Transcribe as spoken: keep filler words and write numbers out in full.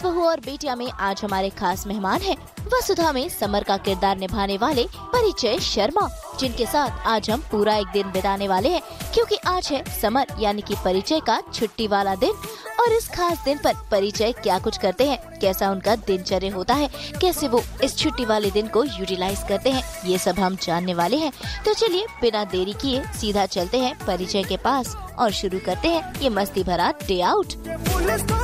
सास बहू और बेटिया में आज हमारे खास मेहमान हैं वसुधा में समर का किरदार निभाने वाले परिचय शर्मा, जिनके साथ आज हम पूरा एक दिन बिताने वाले हैं, क्योंकि आज है समर यानी कि परिचय का छुट्टी वाला दिन। और इस खास दिन पर परिचय क्या कुछ करते हैं, कैसा उनका दिनचर्या होता है, कैसे वो इस छुट्टी वाले दिन को यूटिलाइज करते हैं, ये सब हम जानने वाले हैं। तो चलिए बिना देरी किए सीधा चलते हैं परिचय के पास और शुरू करते हैं ये मस्ती भरा डे आउट।